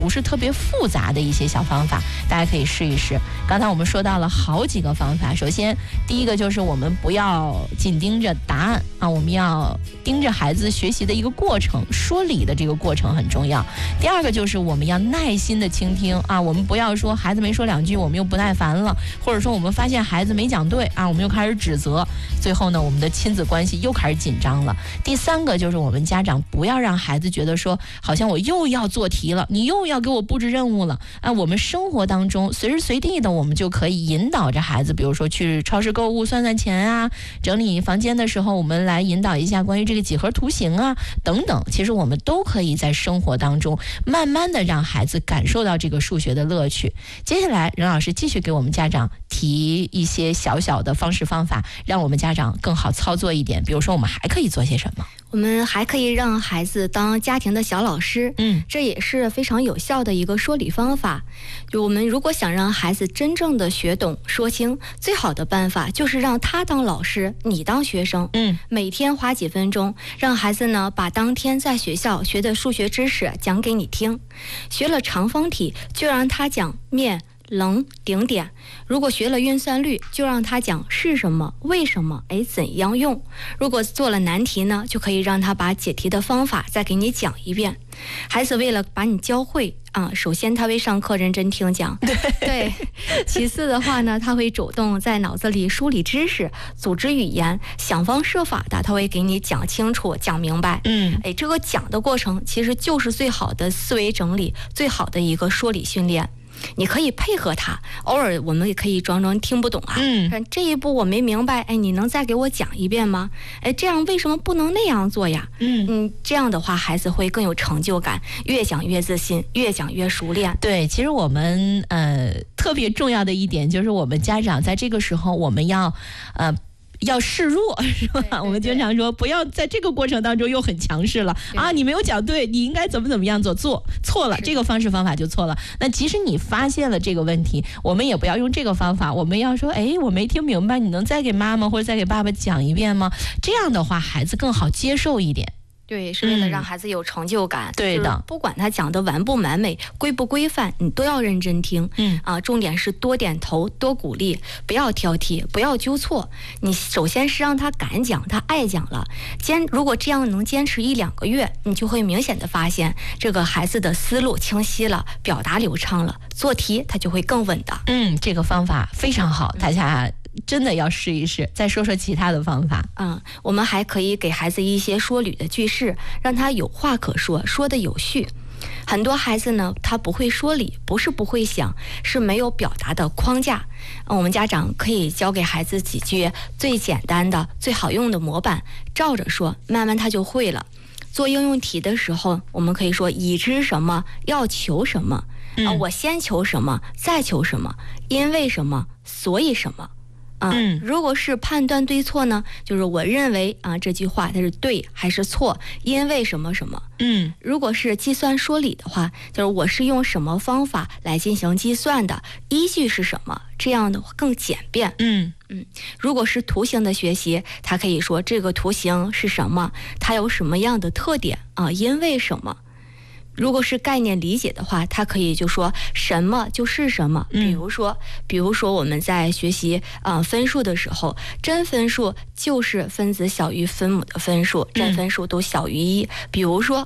不是特别复杂的一些小方法，大家可以试一试。刚才我们说到了好几个方法，首先第一个就是我们不要紧盯着答案啊，我们要盯着孩子学习的一个过程，说理的这个过程很重要。第二个就是我们要耐心的倾听啊，我们不要说孩子没说两句我们又不耐烦了，或者说我们发现孩子没讲对啊，我们又开始指责，最后呢我们的亲子关系又开始紧张了。第三个就是我们家长不要让孩子觉得说好像我又要做题了，你又要给我布置任务了啊。我们生活当中随时随地的我们就可以引导着孩子，比如说去超市购物算算钱啊，整理房间的时候我们来引导一下关于这个几何图形啊等等。其实我们都可以在生活当中慢慢的让孩子感受到这个数学的乐趣。接下来任老师继续给我们家长提一些小小的方式方法，让我们家长更好操作一点。比如说我们还可以做些什么？ 我们还可以让孩子当家庭的小老师，这也是非常有效的一个说理方法。就我们如果想让孩子真正的学懂说清，最好的办法就是让他当老师，你当学生。每天花几分钟，让孩子呢把当天在学校学的数学知识讲给你听。学了长方体，就让他讲面、棱、顶点。如果学了运算率，就让他讲是什么、为什么、怎样用。如果做了难题呢，就可以让他把解题的方法再给你讲一遍。孩子为了把你教会首先他会上课认真听讲，对。其次的话呢，他会主动在脑子里梳理知识，组织语言，想方设法的他会给你讲清楚、讲明白。这个讲的过程其实就是最好的思维整理，最好的一个说理训练。你可以配合他，偶尔我们也可以装听不懂啊。这一步我没明白，你能再给我讲一遍吗？这样为什么不能那样做呀？这样的话孩子会更有成就感，越讲越自信，越讲越熟练。 对，其实我们特别重要的一点就是我们家长在这个时候我们要示弱，是吧？对，我们经常说不要在这个过程当中又很强势了啊！你没有讲对，你应该怎么样做错了，这个方式方法就错了。那即使你发现了这个问题，我们也不要用这个方法，我们要说我没听明白，你能再给妈妈或者再给爸爸讲一遍吗？这样的话孩子更好接受一点。 对，是为了让孩子有成就感。 对的， 不管他讲的完不完美、规不规范，你都要认真听。重点是多点头、多鼓励，不要挑剔，不要纠错。你首先是让他敢讲，他爱讲了。如果这样能坚持1-2个月，你就会明显的发现这个孩子的思路清晰了，表达流畅了，做题他就会更稳的。 这个方法非常好，大家真的要试一试。再说说其他的方法。 我们还可以给孩子一些说理的句式，让他有话可说，说的有序。很多孩子呢，他不会说理，不是不会想，是没有表达的框架。我们家长可以教给孩子几句最简单的、最好用的模板，照着说，慢慢他就会了。做应用题的时候，我们可以说已知什么，要求什么，我先求什么，再求什么，因为什么，所以什么。如果是判断对错呢，就是我认为这句话它是对还是错，因为什么什么。如果是计算说理的话，就是我是用什么方法来进行计算的，依据是什么，这样的更简便。如果是图形的学习，它可以说这个图形是什么，它有什么样的特点因为什么。如果是概念理解的话，它可以就说什么就是什么。比如说我们在学习分数的时候，真分数就是分子小于分母的分数，真分数都小于1。比如说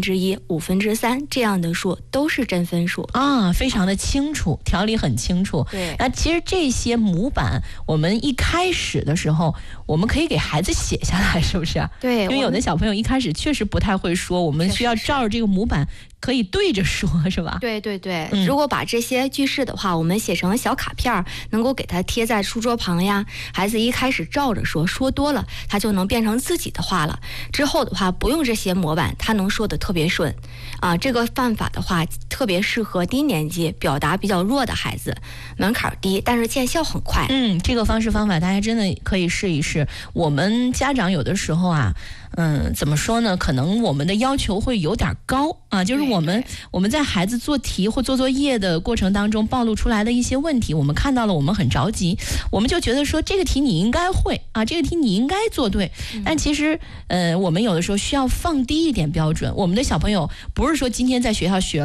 1/2、3/5这样的数都是真分数非常的清楚，条理很清楚。 对， 那其实这些模板我们一开始的时候我们可以给孩子写下来，是不是？ 对， 因为有的小朋友一开始确实不太会说，我们需要照着这个模板可以对着说，是吧？ 对对对，如果把这些句式的话，我们写成小卡片，能够给他贴在书桌旁呀。孩子一开始照着说，说多了，他就能变成自己的话了。之后的话，不用这些模板，他能说的特别顺这个办法的话，特别适合低年级表达比较弱的孩子，门槛低，但是见效很快。 这个方式方法大家真的可以试一试。我们家长有的时候怎么说呢？可能我们的要求会有点高就是我们在孩子做题或做作业的过程当中暴露出来的一些问题，我们看到了，我们很着急，我们就觉得说这个题你应该会这个题你应该做对。但其实我们有的时候需要放低一点标准。我们的小朋友不是说今天在学校学